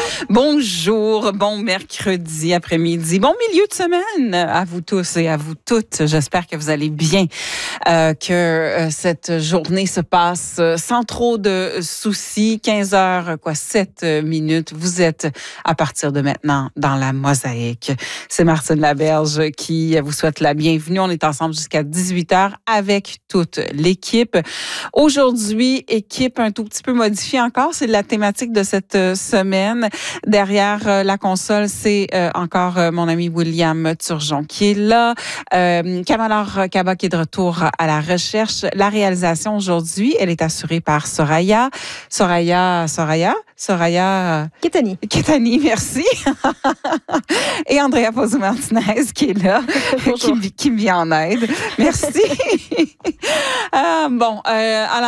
Bonjour, bon mercredi après-midi, bon milieu de semaine à vous tous et à vous toutes. J'espère que vous allez bien, que cette journée se passe sans trop de soucis. 7 minutes. Vous êtes à partir de maintenant dans la mosaïque. C'est Martine Laberge qui vous souhaite la bienvenue. On est ensemble jusqu'à 18h avec toute l'équipe. Aujourd'hui, équipe un tout petit peu modifiée encore. C'est la thématique de cette semaine. Derrière la console, c'est encore mon ami William Turgeon qui est là. Kamala Kaba qui est de retour à la recherche. La réalisation aujourd'hui, elle est assurée par Soraya Ketani, merci. Et Andrea Pozzo-Martinez qui est là, qui me vient en aide. Merci. Alors,